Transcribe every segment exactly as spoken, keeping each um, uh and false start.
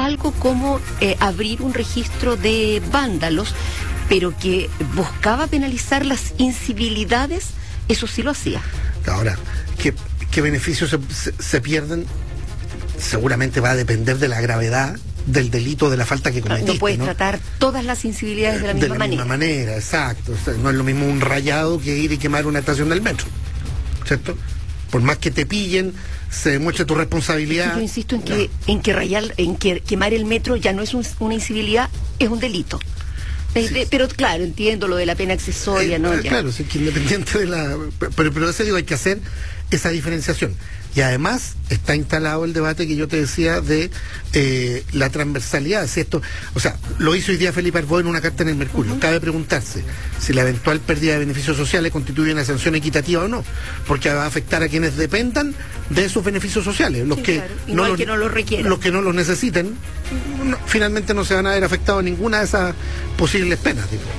algo como eh, abrir un registro de vándalos, pero que buscaba penalizar las incivilidades, eso sí lo hacía. Ahora, ¿qué, qué beneficios se, se, se pierden? Seguramente va a depender de la gravedad del delito, de la falta que cometiste. No puedes ¿no? tratar todas las incivilidades de la misma de la manera. misma manera, exacto. O sea, no es lo mismo un rayado que ir y quemar una estación del metro, ¿cierto? Por más que te pillen, se demuestre tu responsabilidad. Yo insisto en que, no. en que rayar, en que quemar el metro ya no es un, una incivilidad, es un delito. Sí. Eh, pero claro, entiendo lo de la pena accesoria, eh, ¿no? Eh, claro, sí, que independiente de la... Pero, pero eso digo, hay que hacer esa diferenciación. Y además está instalado el debate que yo te decía de eh, la transversalidad. Si esto, o sea, lo hizo hoy día Felipe Arbó en una carta en el Mercurio. Uh-huh. Cabe preguntarse si la eventual pérdida de beneficios sociales constituye una sanción equitativa o no, porque va a afectar a quienes dependan de esos beneficios sociales. Los, sí, que, claro. no los, que no los requieran. Los que no los necesiten, no, finalmente no se van a ver afectados ninguna de esas posibles penas, digo.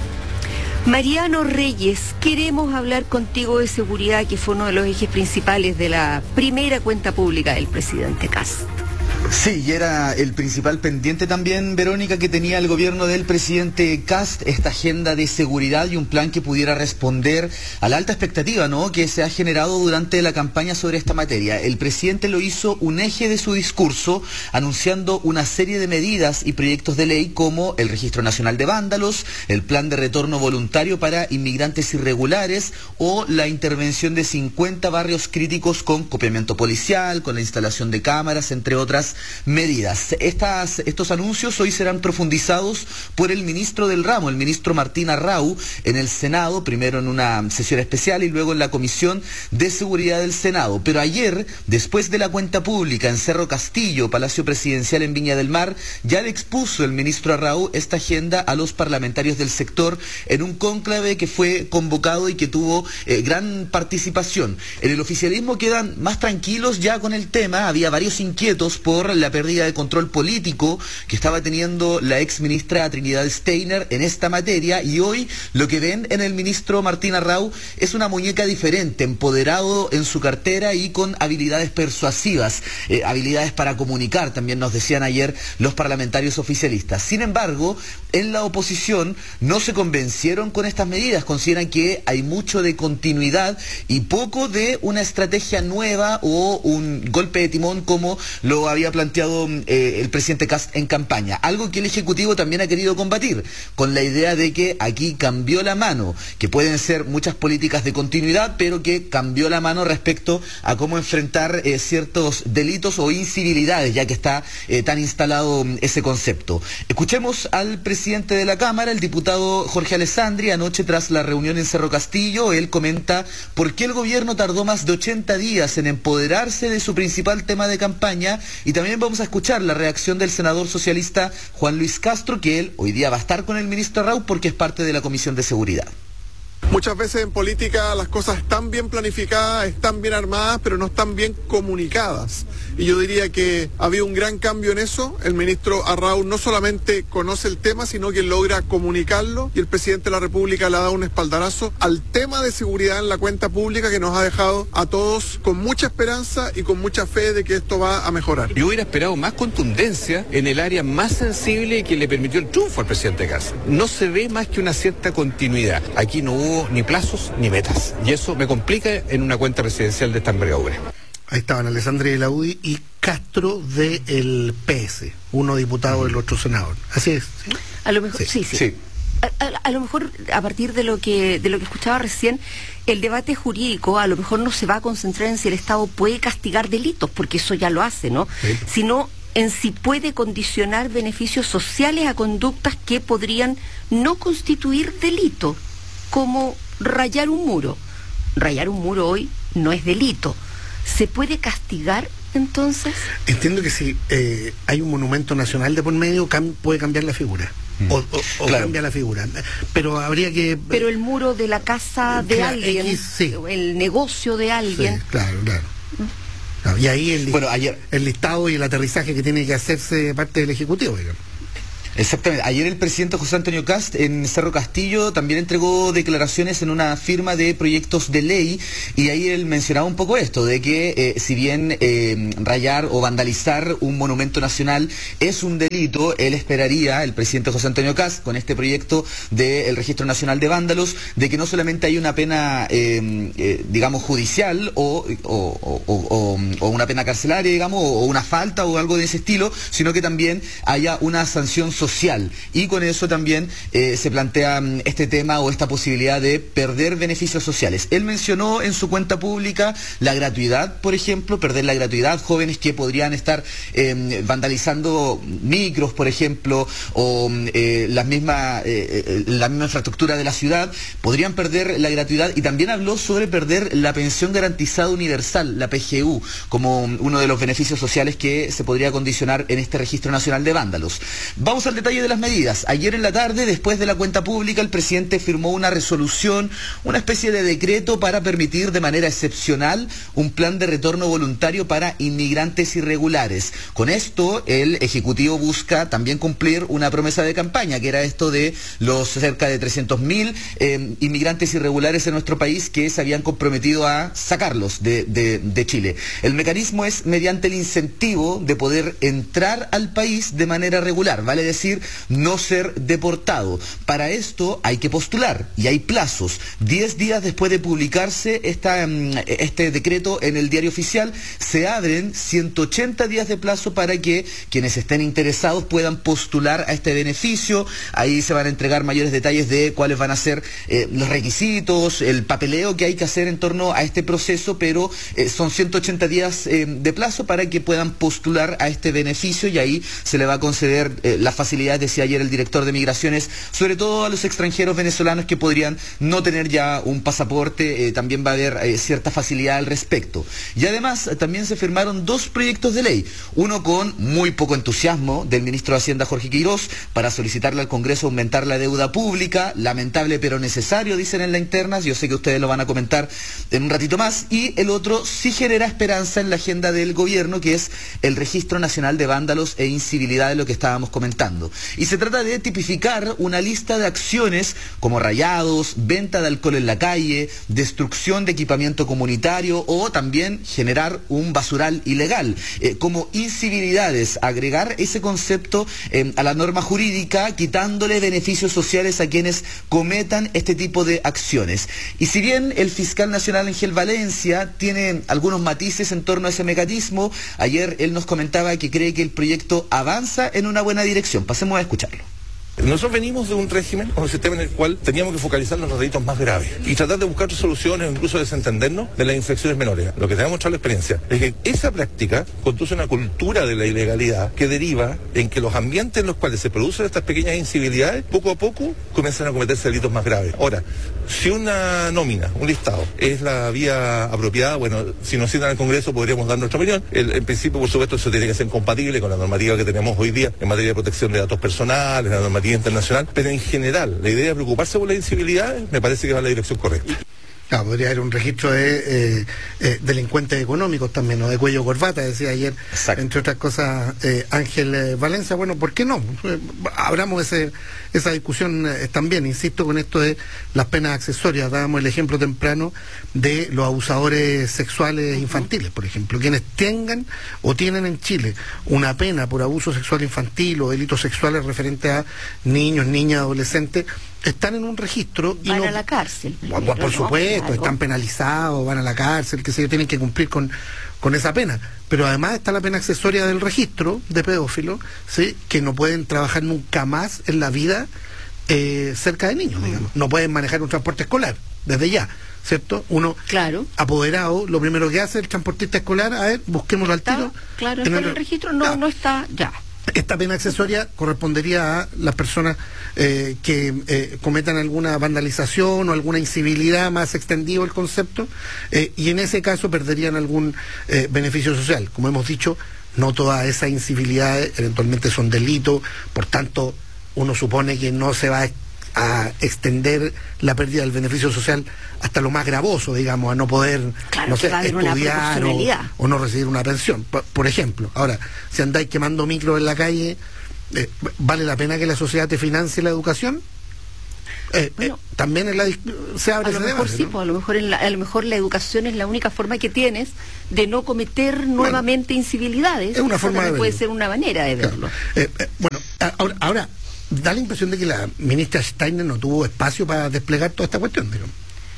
Mariano Reyes, queremos hablar contigo de seguridad, que fue uno de los ejes principales de la primera cuenta pública del presidente Kast. Sí, y era el principal pendiente también, Verónica, que tenía el gobierno del presidente Kast, esta agenda de seguridad y un plan que pudiera responder a la alta expectativa, ¿no?, que se ha generado durante la campaña sobre esta materia. El presidente lo hizo un eje de su discurso, anunciando una serie de medidas y proyectos de ley como el Registro Nacional de Vándalos, el Plan de Retorno Voluntario para Inmigrantes Irregulares o la intervención de cincuenta barrios críticos con copiamiento policial, con la instalación de cámaras, entre otras medidas. Estas, estos anuncios hoy serán profundizados por el ministro del ramo, el ministro Martín Arrau, en el Senado, primero en una sesión especial y luego en la Comisión de Seguridad del Senado. Pero ayer, después de la cuenta pública en Cerro Castillo, Palacio Presidencial en Viña del Mar, ya le expuso el ministro Arrau esta agenda a los parlamentarios del sector en un cónclave que fue convocado y que tuvo eh, gran participación. En el oficialismo quedan más tranquilos ya con el tema, había varios inquietos por la pérdida de control político que estaba teniendo la ex ministra Trinidad Steiner en esta materia, y hoy lo que ven en el ministro Martín Arrau es una muñeca diferente, empoderado en su cartera y con habilidades persuasivas, eh, habilidades para comunicar, también nos decían ayer los parlamentarios oficialistas. Sin embargo, en la oposición no se convencieron con estas medidas, consideran que hay mucho de continuidad y poco de una estrategia nueva o un golpe de timón como lo había planteado eh, el presidente Kast en campaña, algo que el Ejecutivo también ha querido combatir, con la idea de que aquí cambió la mano, que pueden ser muchas políticas de continuidad, pero que cambió la mano respecto a cómo enfrentar eh, ciertos delitos o incivilidades, ya que está eh, tan instalado ese concepto. Escuchemos al presidente de la Cámara, el diputado Jorge Alessandri, anoche tras la reunión en Cerro Castillo. Él comenta por qué el gobierno tardó más de ochenta días en empoderarse de su principal tema de campaña. Y también vamos a escuchar la reacción del senador socialista Juan Luis Castro, que él hoy día va a estar con el ministro Arrau porque es parte de la Comisión de Seguridad. Muchas veces en política las cosas están bien planificadas, están bien armadas, pero no están bien comunicadas. Y yo diría que ha habido un gran cambio en eso. El ministro Arrau no solamente conoce el tema, sino que logra comunicarlo. Y el presidente de la República le ha dado un espaldarazo al tema de seguridad en la cuenta pública, que nos ha dejado a todos con mucha esperanza y con mucha fe de que esto va a mejorar. Yo hubiera esperado más contundencia en el área más sensible que le permitió el triunfo al presidente Kast. No se ve más que una cierta continuidad. Aquí no hubo ni plazos ni metas, y eso me complica en una cuenta presidencial de esta envergadura. Ahí estaban Alessandri de la U D I y Castro del P S, uno diputado del otro senador. Así es, ¿sí? A lo mejor, sí, sí. sí. sí. A, a, a lo mejor, a partir de lo que de lo que escuchaba recién, el debate jurídico a lo mejor no se va a concentrar en si el Estado puede castigar delitos, porque eso ya lo hace, ¿no? Sí. Sino en si puede condicionar beneficios sociales a conductas que podrían no constituir delito, como rayar un muro. Rayar un muro hoy no es delito. ¿Se puede castigar entonces? Entiendo que si eh, hay un monumento nacional de por medio, cam puede cambiar la figura. Mm. O, o, o claro. cambia la figura. Pero habría que... Pero el muro de la casa de claro, alguien, X, sí. el negocio de alguien... Sí, claro, claro. ¿Mm? claro. Y ahí el, bueno, ayer... el listado y el aterrizaje que tiene que hacerse de parte del Ejecutivo, digamos. Exactamente. Ayer el presidente José Antonio Kast en Cerro Castillo también entregó declaraciones en una firma de proyectos de ley, y ahí él mencionaba un poco esto, de que eh, si bien eh, rayar o vandalizar un monumento nacional es un delito, él esperaría, el presidente José Antonio Kast, con este proyecto del Registro Nacional de Vándalos, de que no solamente hay una pena, eh, eh, digamos, judicial o, o, o, o, o una pena carcelaria, digamos, o una falta o algo de ese estilo, sino que también haya una sanción social. Y con eso también eh, se plantea este tema o esta posibilidad de perder beneficios sociales. Él mencionó en su cuenta pública la gratuidad, por ejemplo, perder la gratuidad, jóvenes que podrían estar eh, vandalizando micros, por ejemplo, o eh, la misma, eh, la misma infraestructura de la ciudad, podrían perder la gratuidad, y también habló sobre perder la pensión garantizada universal, la P G U, como uno de los beneficios sociales que se podría condicionar en este Registro Nacional de Vándalos. Vamos al detalle de las medidas. Ayer en la tarde, después de la cuenta pública, el presidente firmó una resolución, una especie de decreto para permitir de manera excepcional un plan de retorno voluntario para inmigrantes irregulares. Con esto, el Ejecutivo busca también cumplir una promesa de campaña, que era esto de los cerca de trescientos mil eh, inmigrantes irregulares en nuestro país que se habían comprometido a sacarlos de, de, de Chile. El mecanismo es mediante el incentivo de poder entrar al país de manera regular, vale decir, no ser deportado. Para esto hay que postular y hay plazos. Diez días después de publicarse esta, este decreto en el Diario Oficial, se abren ciento ochenta días de plazo para que quienes estén interesados puedan postular a este beneficio. Ahí se van a entregar mayores detalles de cuáles van a ser eh, los requisitos, el papeleo que hay que hacer en torno a este proceso, pero eh, son ciento ochenta días eh, de plazo para que puedan postular a este beneficio, y ahí se le va a conceder eh, las facilidades, decía ayer el director de Migraciones, sobre todo a los extranjeros venezolanos que podrían no tener ya un pasaporte, eh, también va a haber eh, cierta facilidad al respecto. Y además eh, también se firmaron dos proyectos de ley, uno con muy poco entusiasmo del ministro de Hacienda Jorge Quirós para solicitarle al Congreso aumentar la deuda pública, lamentable pero necesario, dicen en la interna, yo sé que ustedes lo van a comentar en un ratito más, y el otro sí genera esperanza en la agenda del gobierno, que es el Registro Nacional de Vándalos e Incivilidad, de lo que estábamos comentando. Y se trata de tipificar una lista de acciones como rayados, venta de alcohol en la calle, destrucción de equipamiento comunitario, o también generar un basural ilegal, eh, como incivilidades, agregar ese concepto eh, a la norma jurídica, quitándole beneficios sociales a quienes cometan este tipo de acciones. Y si bien el fiscal nacional Ángel Valencia tiene algunos matices en torno a ese mecanismo, ayer él nos comentaba que cree que el proyecto avanza en una buena dirección. Pasemos a escucharlo. Nosotros venimos de un régimen o un sistema en el cual teníamos que focalizarnos en los delitos más graves y tratar de buscar soluciones o incluso desentendernos de las infracciones menores. Lo que te ha mostrado la experiencia es que esa práctica conduce a una cultura de la ilegalidad que deriva en que los ambientes en los cuales se producen estas pequeñas incivilidades, poco a poco comienzan a cometerse delitos más graves. Ahora, si una nómina, un listado, es la vía apropiada, bueno, si nos citan al Congreso podríamos dar nuestra opinión. El, en principio, por supuesto, eso tiene que ser compatible con la normativa que tenemos hoy día en materia de protección de datos personales, la normativa internacional, pero en general, la idea de preocuparse por las incivilidades me parece que va en la dirección correcta. Claro, podría haber un registro de eh, eh, delincuentes económicos también, o de cuello corbata, decía ayer, exacto, entre otras cosas eh, Ángel eh, Valencia. Bueno, ¿por qué no? Eh, abramos ese, esa discusión eh, también, insisto, con esto de las penas accesorias. Dábamos el ejemplo temprano de los abusadores sexuales infantiles, por ejemplo, quienes tengan o tienen en Chile una pena por abuso sexual infantil o delitos sexuales referentes a niños, niñas, adolescentes, están en un registro y van no, a la cárcel primero, por, por supuesto, ¿no? están penalizados, van a la cárcel, que se tienen que cumplir con, con esa pena, pero además está la pena accesoria del registro de pedófilos, ¿sí?, que no pueden trabajar nunca más en la vida eh, cerca de niños, digamos. No pueden manejar un transporte escolar desde ya, ¿cierto? Uno, claro, apoderado, lo primero que hace el transportista escolar, a ver, busquémoslo al tiro. Claro, en el, el registro no, no está ya. Esta pena accesoria correspondería a las personas eh, que eh, cometan alguna vandalización o alguna incivilidad, más extendido el concepto, eh, y en ese caso perderían algún eh, beneficio social. Como hemos dicho, no todas esas incivilidades eventualmente son delitos, por tanto uno supone que no se va a a extender la pérdida del beneficio social hasta lo más gravoso, digamos, a no poder, claro, no sé, estudiar o, o no recibir una pensión, por, por ejemplo. Ahora, si andáis quemando micros en la calle, eh, ¿vale la pena que la sociedad te financie la educación? Eh, bueno, eh, también en la, se abre a lo mejor debate, sí, ¿no? Pues a lo mejor en la, a lo mejor la educación es la única forma que tienes de no cometer nuevamente bueno, incivilidades. Es una Esa forma de puede ser una manera de verlo. Claro. Eh, eh, bueno, ahora, ahora da la impresión de que la ministra Steiner no tuvo espacio para desplegar toda esta cuestión, digamos.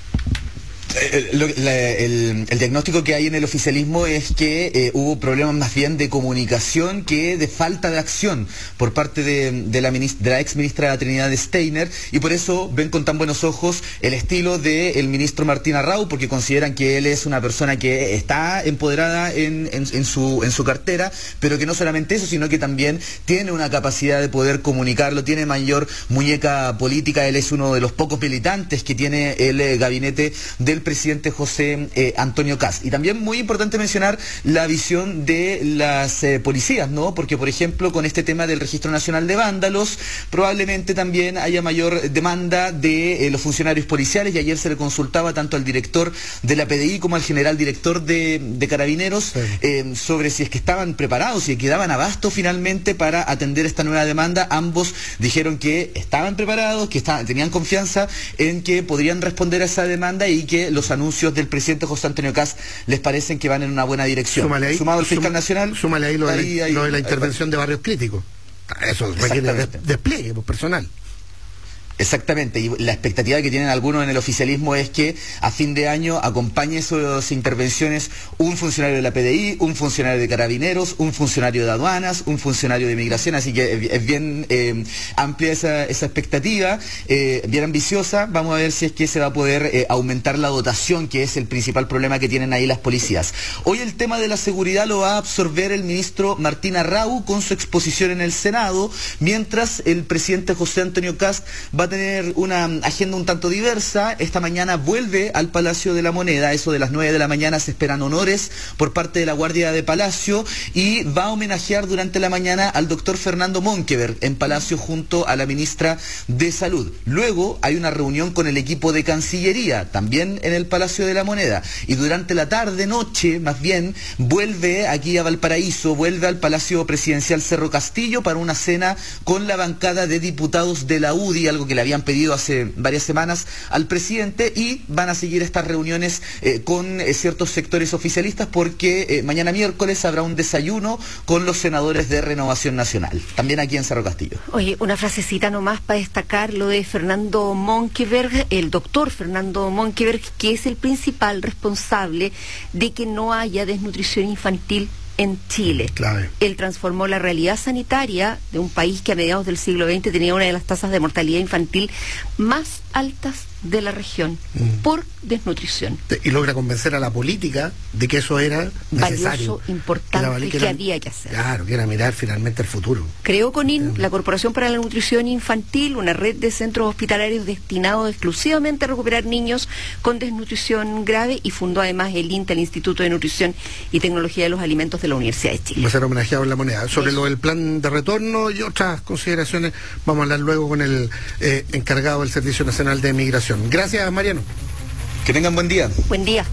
El, la, el, el diagnóstico que hay en el oficialismo es que eh, hubo problemas más bien de comunicación que de falta de acción por parte de, de, la, ministra, de la ex ministra Trinidad Steiner, y por eso ven con tan buenos ojos el estilo del ministro Martín Arrau, porque consideran que él es una persona que está empoderada en, en, en, su, en su cartera, pero que no solamente eso, sino que también tiene una capacidad de poder comunicarlo, tiene mayor muñeca política. Él es uno de los pocos militantes que tiene el eh, gabinete del presidente José eh, Antonio Kast. Y también muy importante mencionar la visión de las eh, policías, ¿no? Porque, por ejemplo, con este tema del Registro Nacional de Vándalos, probablemente también haya mayor demanda de eh, los funcionarios policiales, y ayer se le consultaba tanto al director de la P D I como al general director de, de Carabineros sí. eh, sobre si es que estaban preparados, si quedaban abasto finalmente para atender esta nueva demanda. Ambos dijeron que estaban preparados, que estaban, tenían confianza en que podrían responder a esa demanda, y que los anuncios del presidente José Antonio Kast les parecen que van en una buena dirección. Súmale ahí, Sumado el fiscal sum, nacional. Súmale ahí lo de, ahí, la, ahí, lo de la ahí, intervención ahí, de barrios críticos. Eso requiere de, despliegue personal. Exactamente, y la expectativa que tienen algunos en el oficialismo es que a fin de año acompañe esas intervenciones un funcionario de la P D I, un funcionario de Carabineros, un funcionario de aduanas, un funcionario de migración, así que es bien eh, amplia esa, esa expectativa, eh, bien ambiciosa. Vamos a ver si es que se va a poder eh, aumentar la dotación, que es el principal problema que tienen ahí las policías. Hoy el tema de la seguridad lo va a absorber el ministro Martín Arrau con su exposición en el Senado, mientras el presidente José Antonio Kast va a tener una agenda un tanto diversa. Esta mañana vuelve al Palacio de la Moneda, eso de las nueve de la mañana se esperan honores por parte de la Guardia de Palacio, y va a homenajear durante la mañana al doctor Fernando Monkeberg en Palacio junto a la ministra de Salud. Luego hay una reunión con el equipo de Cancillería, también en el Palacio de la Moneda, y durante la tarde, noche, más bien, vuelve aquí a Valparaíso, vuelve al Palacio Presidencial Cerro Castillo para una cena con la bancada de diputados de la U D I, algo que le habían pedido hace varias semanas al presidente, y van a seguir estas reuniones eh, con eh, ciertos sectores oficialistas, porque eh, mañana miércoles habrá un desayuno con los senadores de Renovación Nacional, también aquí en Cerro Castillo. Oye, una frasecita nomás para destacar lo de Fernando Monkeberg, el doctor Fernando Monkeberg, que es el principal responsable de que no haya desnutrición infantil en Chile. Clave. Él transformó la realidad sanitaria de un país que a mediados del siglo veinte tenía una de las tasas de mortalidad infantil más altas de la región mm. por desnutrición. Y logra convencer a la política de que eso era necesario. Valioso, importante, que, que, que había que hacer. Claro, que era mirar finalmente el futuro. Creó CONIN, la Corporación para la Nutrición Infantil, una red de centros hospitalarios destinados exclusivamente a recuperar niños con desnutrición grave, y fundó además el INTA, el Instituto de Nutrición y Tecnología de los Alimentos de la Universidad de Chile. Va a ser homenajeado en la moneda. Sobre eso. Lo del plan de retorno y otras consideraciones, vamos a hablar luego con el eh, encargado del Servicio Nacional de Migración. Gracias, Mariano. Que tengan buen día. Buen día.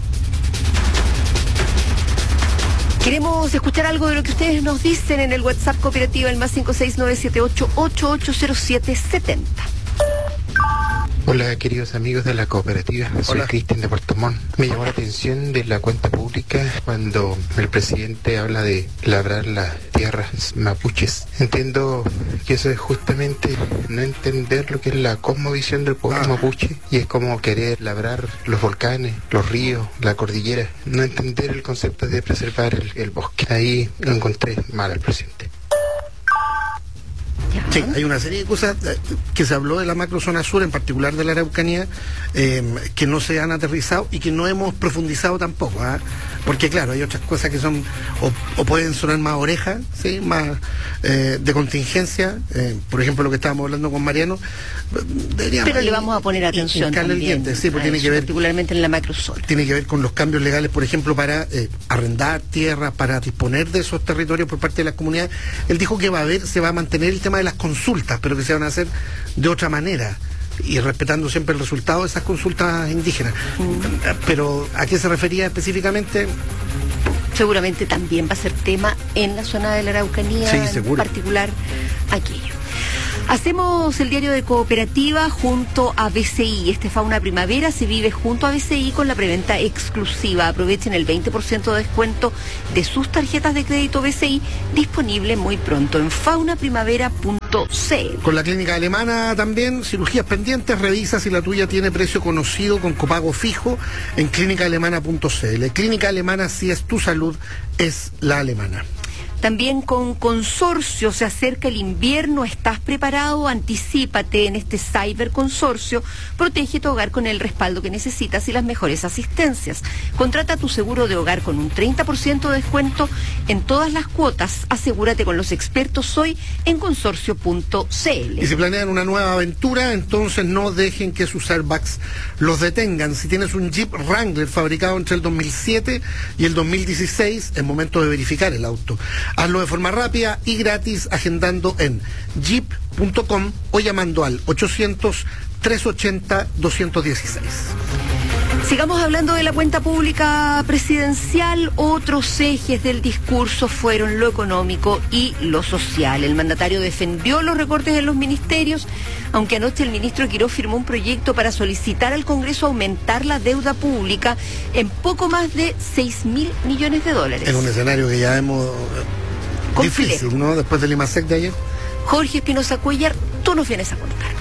Queremos escuchar algo de lo que ustedes nos dicen en el WhatsApp Cooperativa, el más cinco seis nueve siete ocho ocho ocho cero siete siete cero. Hola, queridos amigos de la cooperativa, soy Cristian de Puerto Montt. Me llamó la atención de la cuenta pública cuando el presidente habla de labrar las tierras mapuches. Entiendo que eso es justamente no entender lo que es la cosmovisión del pueblo ah. mapuche, y es como querer labrar los volcanes, los ríos, la cordillera, no entender el concepto de preservar el, el bosque. Ahí lo encontré mal al presidente. Sí, hay una serie de cosas eh, que se habló de la macrozona sur, en particular de la Araucanía, eh, que no se han aterrizado y que no hemos profundizado tampoco, ¿eh? Porque claro, hay otras cosas que son o, o pueden sonar más orejas, ¿sí? Más eh, de contingencia, eh, por ejemplo lo que estábamos hablando con Mariano. Pero le vamos a poner atención también el diente, sí, porque tiene eso, que ver, particularmente en la macrozona. Tiene que ver con los cambios legales, por ejemplo, para eh, arrendar tierras, para disponer de esos territorios por parte de las comunidades. Él dijo que va a haber, se va a mantener el tema de las consultas, pero que se van a hacer de otra manera y respetando siempre el resultado de esas consultas indígenas. Mm. Pero ¿a qué se refería específicamente? Seguramente también va a ser tema en la zona de la Araucanía, sí, seguro. en particular aquello. Hacemos el diario de Cooperativa junto a B C I. Este Fauna Primavera se vive junto a B C I con la preventa exclusiva. Aprovechen el veinte por ciento de descuento de sus tarjetas de crédito B C I, disponible muy pronto en fauna primavera punto c l. Con la clínica alemana también, cirugías pendientes, revisa si la tuya tiene precio conocido con copago fijo en clínica alemana punto c l. Clínica Alemana, si es tu salud, es la alemana. También con Consorcio, se acerca el invierno, ¿estás preparado? Anticípate en este Cyber Consorcio, protege tu hogar con el respaldo que necesitas y las mejores asistencias. Contrata tu seguro de hogar con un treinta por ciento de descuento en todas las cuotas. Asegúrate con los expertos hoy en consorcio punto c l. Y si planean una nueva aventura, entonces no dejen que sus airbags los detengan. Si tienes un Jeep Wrangler fabricado entre el dos mil siete y el dos mil dieciséis, es momento de verificar el auto. Hazlo de forma rápida y gratis agendando en jeep punto com o llamando al ochocientos, trescientos ochenta, doscientos dieciséis. Sigamos hablando de la cuenta pública presidencial. Otros ejes del discurso fueron lo económico y lo social. El mandatario defendió los recortes en los ministerios, aunque anoche el ministro Quirós firmó un proyecto para solicitar al Congreso aumentar la deuda pública en poco más de seis mil millones de dólares. En un escenario que ya hemos... Complejo. Difícil, ¿no? Después del IMASEC de ayer. Jorge Espinosa Cuellar, tú nos vienes a contar.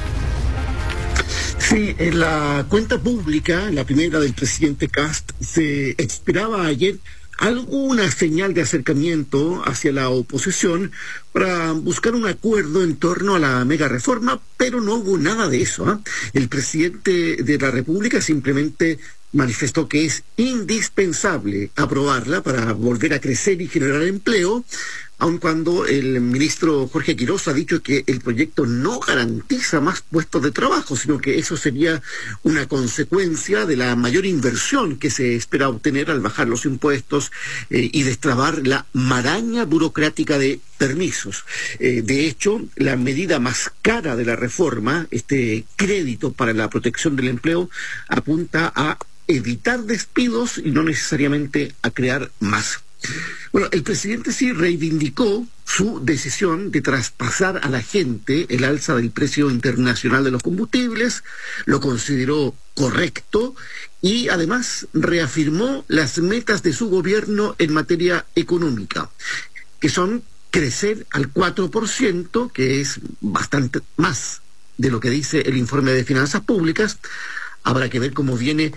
Sí, en la cuenta pública, la primera del presidente Kast, se esperaba ayer alguna señal de acercamiento hacia la oposición para buscar un acuerdo en torno a la mega reforma, pero no hubo nada de eso, ¿eh? El presidente de la República simplemente manifestó que es indispensable aprobarla para volver a crecer y generar empleo, aun cuando el ministro Jorge Quirós ha dicho que el proyecto no garantiza más puestos de trabajo, sino que eso sería una consecuencia de la mayor inversión que se espera obtener al bajar los impuestos eh, y destrabar la maraña burocrática de permisos. Eh, de hecho, la medida más cara de la reforma, este crédito para la protección del empleo, apunta a evitar despidos y no necesariamente a crear más. Bueno, el presidente sí reivindicó su decisión de traspasar a la gente el alza del precio internacional de los combustibles, lo consideró correcto y además reafirmó las metas de su gobierno en materia económica, que son crecer al cuatro por ciento, que es bastante más de lo que dice el informe de Finanzas Públicas. Habrá que ver cómo viene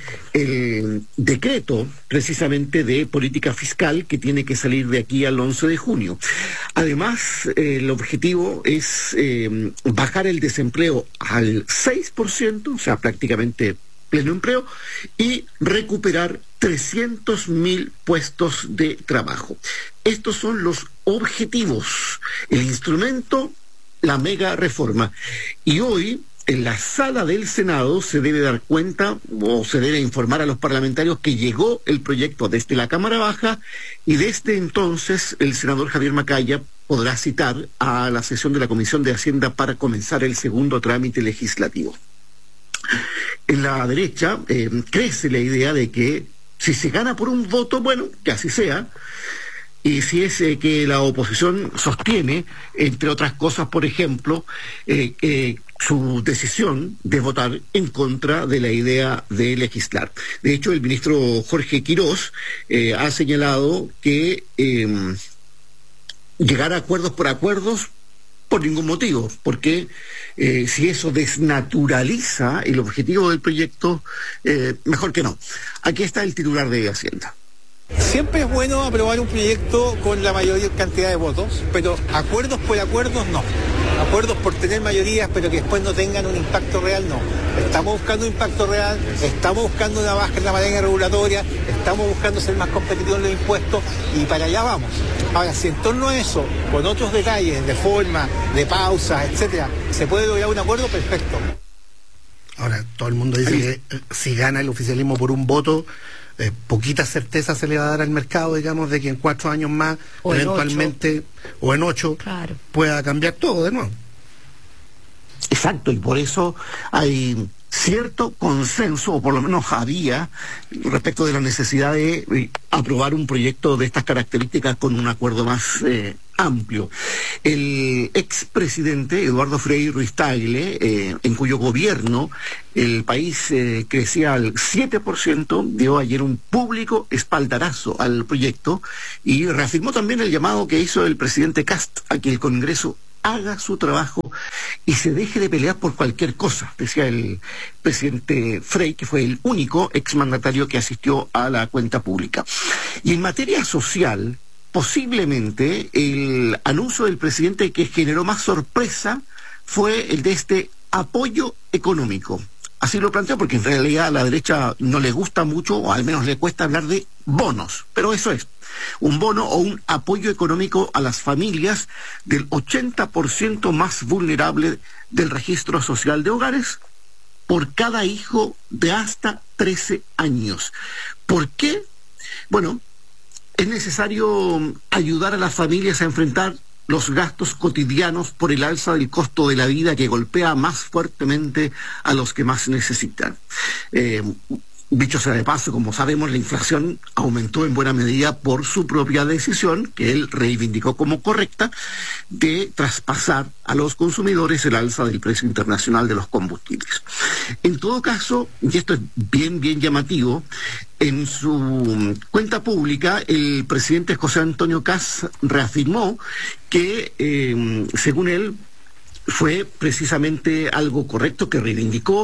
el decreto precisamente de política fiscal que tiene que salir de aquí al once de junio. Además, eh, el objetivo es eh, bajar el desempleo al seis por ciento, o sea, prácticamente pleno empleo, y recuperar trescientos mil puestos de trabajo. Estos son los objetivos. El instrumento, la mega reforma. Y hoy, en la sala del Senado se debe dar cuenta o se debe informar a los parlamentarios que llegó el proyecto desde la Cámara Baja y desde entonces el senador Javier Macaya podrá citar a la sesión de la Comisión de Hacienda para comenzar el segundo trámite legislativo. En la derecha eh, crece la idea de que si se gana por un voto, bueno, que así sea. Y si es eh, que la oposición sostiene, entre otras cosas, por ejemplo, eh, eh, su decisión de votar en contra de la idea de legislar. De hecho, el ministro Jorge Quirós eh, ha señalado que eh, llegar a acuerdos por acuerdos por ningún motivo, porque eh, si eso desnaturaliza el objetivo del proyecto, eh, mejor que no. Aquí está el titular de Hacienda. Siempre es bueno aprobar un proyecto con la mayor cantidad de votos, pero acuerdos por acuerdos no. Acuerdos por tener mayorías, pero que después no tengan un impacto real, no. Estamos buscando un impacto real, estamos buscando una baja en la maraña regulatoria, estamos buscando ser más competitivos en los impuestos y para allá vamos. Ahora, si en torno a eso, con otros detalles de forma, de pausas, etcétera, se puede lograr un acuerdo, perfecto. Ahora, todo el mundo dice que eh, si gana el oficialismo por un voto, Eh, poquita certeza se le va a dar al mercado, digamos, de que en cuatro años más, o eventualmente, en o en ocho, claro, pueda cambiar todo de nuevo. Exacto, y por eso hay cierto consenso, o por lo menos había, respecto de la necesidad de eh, aprobar un proyecto de estas características con un acuerdo más eh, amplio. El expresidente Eduardo Frei Ruiz-Tagle, eh, en cuyo gobierno el país eh, crecía al siete por ciento, dio ayer un público espaldarazo al proyecto y reafirmó también el llamado que hizo el presidente Kast a que el Congreso haga su trabajo y se deje de pelear por cualquier cosa, decía el presidente Frei, que fue el único exmandatario que asistió a la cuenta pública. Y en materia social, posiblemente el anuncio del presidente que generó más sorpresa fue el de este apoyo económico. Así lo planteó porque en realidad a la derecha no le gusta mucho, o al menos le cuesta hablar de bonos, pero eso es un bono o un apoyo económico a las familias del ochenta por ciento más vulnerable del registro social de hogares por cada hijo de hasta trece años. ¿Por qué? Bueno, es necesario ayudar a las familias a enfrentar los gastos cotidianos por el alza del costo de la vida que golpea más fuertemente a los que más necesitan. Eh, Dicho sea de paso, como sabemos, la inflación aumentó en buena medida por su propia decisión, que él reivindicó como correcta, de traspasar a los consumidores el alza del precio internacional de los combustibles. En todo caso, y esto es bien, bien llamativo, en su cuenta pública, el presidente José Antonio Kast reafirmó que, eh, según él, fue precisamente algo correcto que reivindicó,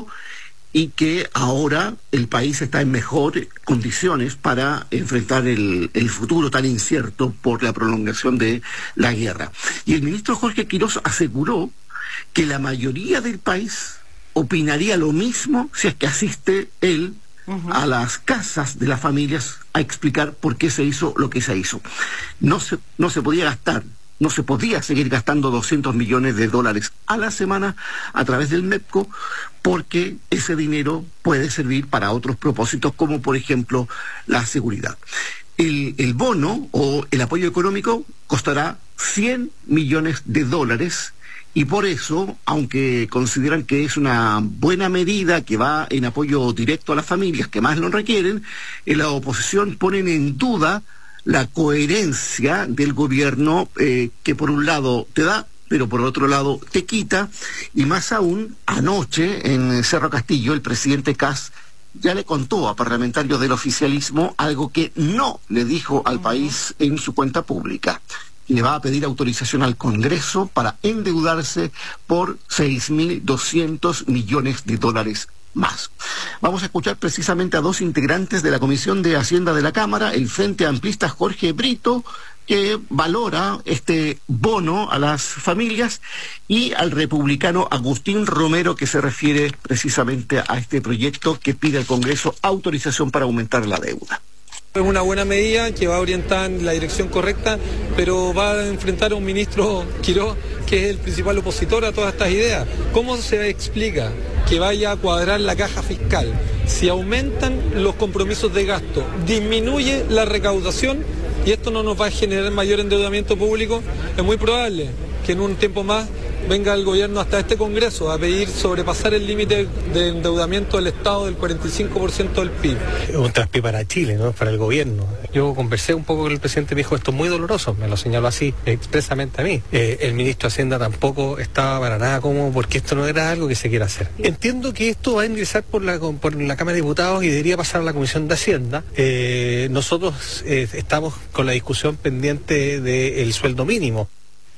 y que ahora el país está en mejores condiciones para enfrentar el, el futuro tan incierto por la prolongación de la guerra. Y el ministro Jorge Quirós aseguró que la mayoría del país opinaría lo mismo si es que asiste él uh-huh. a las casas de las familias a explicar por qué se hizo lo que se hizo. No se, no se podía gastar. No se podía seguir gastando doscientos millones de dólares a la semana a través del MEPCO porque ese dinero puede servir para otros propósitos como por ejemplo la seguridad. El, el bono o el apoyo económico costará cien millones de dólares y por eso, aunque consideran que es una buena medida que va en apoyo directo a las familias que más lo requieren, en la oposición ponen en duda la coherencia del gobierno eh, que por un lado te da, pero por otro lado te quita, y más aún, anoche en Cerro Castillo el presidente Kast ya le contó a parlamentarios del oficialismo algo que no le dijo al país en su cuenta pública. Le va a pedir autorización al Congreso para endeudarse por seis mil doscientos millones de dólares más. Vamos a escuchar precisamente a dos integrantes de la Comisión de Hacienda de la Cámara, el Frente Amplista Jorge Brito, que valora este bono a las familias, y al republicano Agustín Romero, que se refiere precisamente a este proyecto que pide al Congreso autorización para aumentar la deuda. Es una buena medida que va orientada en la dirección correcta, pero va a enfrentar a un ministro Quirós que es el principal opositor a todas estas ideas. ¿Cómo se explica que vaya a cuadrar la caja fiscal si aumentan los compromisos de gasto, disminuye la recaudación y esto no nos va a generar mayor endeudamiento público? Es muy probable que en un tiempo más venga el gobierno hasta este Congreso a pedir sobrepasar el límite de endeudamiento del Estado del cuarenta y cinco por ciento del P I B. Un traspié para Chile, ¿no? Para el gobierno. Yo conversé un poco con el presidente, me dijo esto es muy doloroso, me lo señaló así expresamente a mí. Eh, el ministro de Hacienda tampoco estaba para nada cómodo porque esto no era algo que se quiera hacer. Entiendo que esto va a ingresar por la, por la Cámara de Diputados y debería pasar a la Comisión de Hacienda. Eh, nosotros eh, estamos con la discusión pendiente del sueldo mínimo.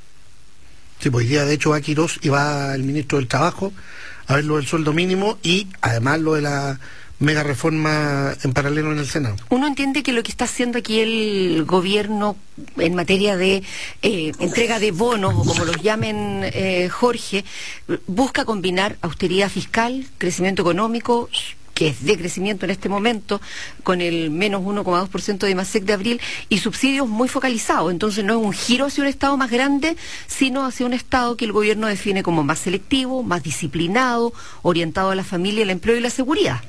Sí, pues hoy día de hecho va a Quirós y va el ministro del Trabajo a ver lo del sueldo mínimo y además lo de la mega reforma en paralelo en el Senado. Uno entiende que lo que está haciendo aquí el gobierno en materia de eh, entrega de bonos, o como los llamen eh, Jorge, busca combinar austeridad fiscal, crecimiento económico, que es de crecimiento en este momento, con el menos uno coma dos por ciento de IMASEC de abril, y subsidios muy focalizados. Entonces no es un giro hacia un Estado más grande, sino hacia un Estado que el gobierno define como más selectivo, más disciplinado, orientado a la familia, el empleo y la seguridad.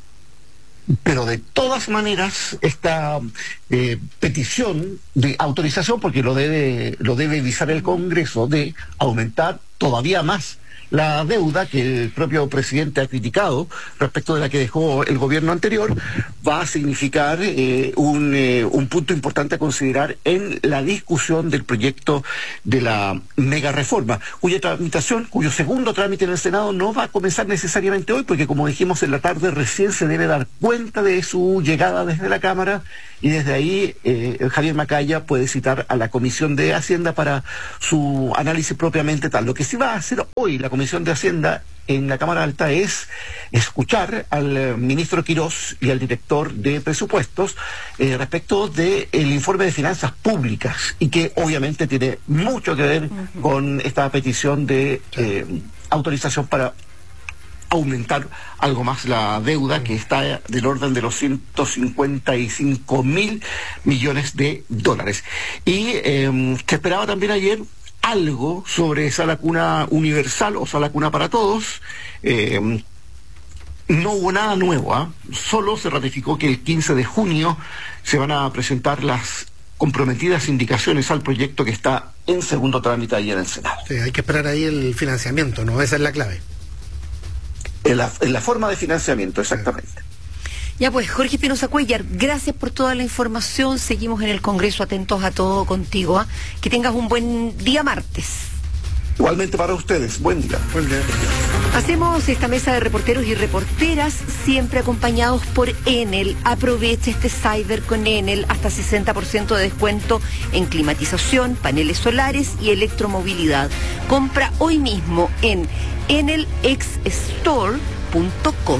Pero de todas maneras, esta eh, petición de autorización, porque lo debe, lo debe visar el Congreso, de aumentar todavía más la deuda que el propio presidente ha criticado respecto de la que dejó el gobierno anterior, va a significar eh, un, eh, un punto importante a considerar en la discusión del proyecto de la mega reforma, cuya tramitación, cuyo segundo trámite en el Senado no va a comenzar necesariamente hoy, porque como dijimos en la tarde, recién se debe dar cuenta de su llegada desde la Cámara, y desde ahí eh, Javier Macaya puede citar a la Comisión de Hacienda para su análisis propiamente tal. Lo que sí va a hacer hoy la Comisión de Hacienda en la Cámara Alta es escuchar al eh, ministro Quirós y al director de presupuestos eh, respecto del informe de finanzas públicas, y que obviamente tiene mucho que ver uh-huh. con esta petición de eh, autorización para aumentar algo más la deuda, que está del orden de los ciento cincuenta y cinco mil millones de dólares. Y eh, se esperaba también ayer algo sobre esa vacuna universal o esa vacuna para todos. Eh, no hubo nada nuevo, ¿eh? Solo se ratificó que el quince de junio se van a presentar las comprometidas indicaciones al proyecto que está en segundo trámite ahí en el Senado. Sí, hay que esperar ahí el financiamiento, ¿no? Esa es la clave. En la, en la forma de financiamiento, exactamente. Ya pues, Jorge Espinosa Cuéllar, gracias por toda la información. Seguimos en el Congreso atentos a todo contigo. ¿eh? Que tengas un buen día martes. Igualmente para ustedes, buen día. Buen día. Hacemos esta mesa de reporteros y reporteras siempre acompañados por Enel. Aprovecha este cyber con Enel, hasta sesenta por ciento de descuento en climatización, paneles solares y electromovilidad. Compra hoy mismo en enel x store punto com.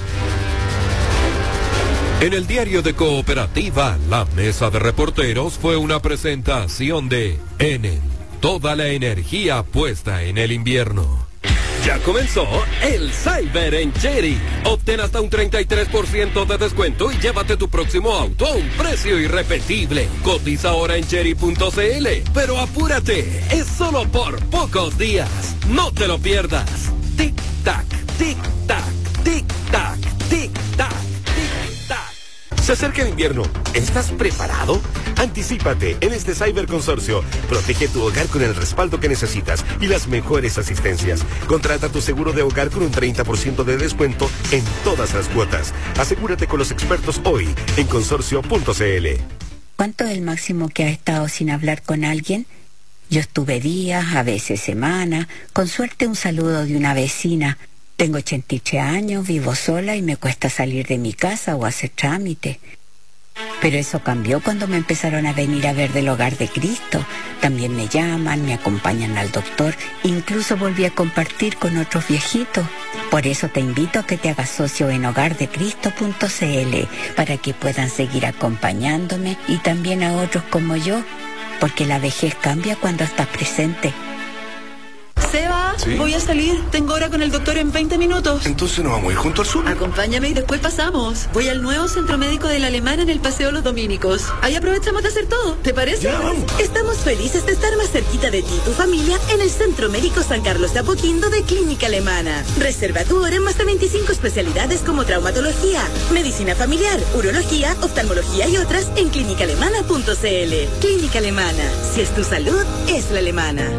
En el diario de Cooperativa, la mesa de reporteros fue una presentación de Enel. Toda la energía puesta en el invierno. Ya comenzó el Cyber en Chery. Obtén hasta un treinta y tres por ciento de descuento y llévate tu próximo auto a un precio irrepetible. Cotiza ahora en chery punto c l. Pero apúrate, es solo por pocos días. No te lo pierdas. Tic tac, tic tac, tic tac, tic tac. Se acerca el invierno. ¿Estás preparado? Anticípate en este Cyber Consorcio. Protege tu hogar con el respaldo que necesitas y las mejores asistencias. Contrata tu seguro de hogar con un treinta por ciento de descuento en todas las cuotas. Asegúrate con los expertos hoy en consorcio punto c l. ¿Cuánto es el máximo que has estado sin hablar con alguien? Yo estuve días, a veces semanas, con suerte un saludo de una vecina. Tengo ochenta y tres años, vivo sola y me cuesta salir de mi casa o hacer trámite. Pero eso cambió cuando me empezaron a venir a ver del Hogar de Cristo. También me llaman, me acompañan al doctor, incluso volví a compartir con otros viejitos. Por eso te invito a que te hagas socio en hogar de cristo punto c l para que puedan seguir acompañándome y también a otros como yo, porque la vejez cambia cuando estás presente. Seba, ¿sí? Voy a salir. Tengo hora con el doctor en veinte minutos. Entonces nos vamos a ir junto al sur. Acompáñame y después pasamos. Voy al nuevo centro médico de la Alemana en el Paseo Los Dominicos. Ahí aprovechamos de hacer todo. ¿Te parece? Ya, vamos. Estamos felices de estar más cerquita de ti y tu familia en el Centro Médico San Carlos de Apoquindo de Clínica Alemana. Reserva tu hora en más de veinticinco especialidades como traumatología, medicina familiar, urología, oftalmología y otras en clínica alemana punto c l. Clínica Alemana. Si es tu salud, es la alemana.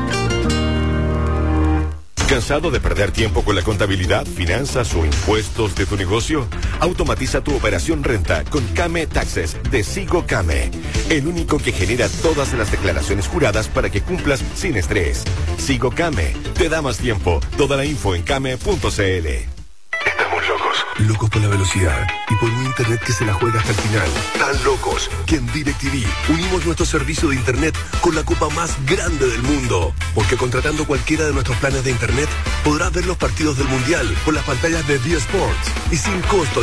¿Cansado de perder tiempo con la contabilidad, finanzas o impuestos de tu negocio? Automatiza tu operación renta con Came Taxes de Sigo Came, el único que genera todas las declaraciones juradas para que cumplas sin estrés. Sigo Came te da más tiempo. Toda la info en came punto c l. Estamos locos. Locos por la velocidad y por un internet que se la juega hasta el final. Tan locos que en DirecTV unimos nuestro servicio de internet con la copa más grande del mundo. Porque contratando cualquiera de nuestros planes de internet podrás ver los partidos del Mundial por las pantallas de D Sports y sin costo